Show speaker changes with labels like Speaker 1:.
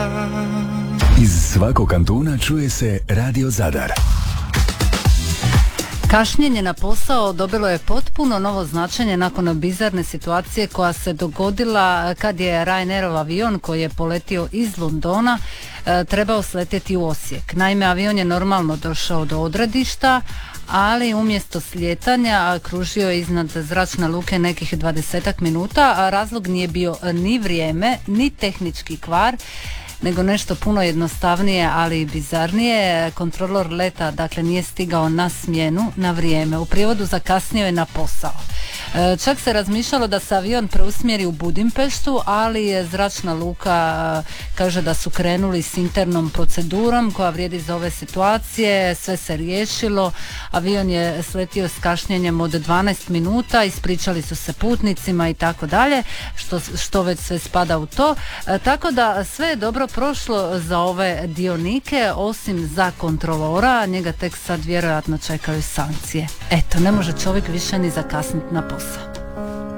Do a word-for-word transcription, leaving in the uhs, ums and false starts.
Speaker 1: Iz svakog kantuna čuje se Radio Zadar.
Speaker 2: Kašnjenje na posao dobilo je potpuno novo značenje nakon bizarne situacije koja se dogodila kad je Ryanairov avion koji je poletio iz Londona trebao sletjeti u Osijek. Naime, avion je normalno došao do odredišta, ali umjesto slijetanja kružio je iznad zračne luke nekih dvadesetak minuta, a razlog nije bio ni vrijeme, ni tehnički kvar, nego nešto puno jednostavnije, ali i bizarnije. Kontrolor leta, dakle, nije stigao na smjenu na vrijeme. U prijevodu zakasnio je na posao. E, čak se razmišljalo da se avion preusmjeri u Budimpeštu, ali je zračna luka e, kaže da su krenuli s internom procedurom koja vrijedi za ove situacije. Sve se riješilo. Avion je sletio s kašnjenjem od dvanaest minuta, ispričali su se putnicima i tako dalje, što, što već sve spada u to. E, tako da sve je dobro prošlo za ove dionike, osim za kontrolora. Njega tek sad vjerojatno čekaju sankcije. Eto, ne može čovjek više ni zakasniti na posao.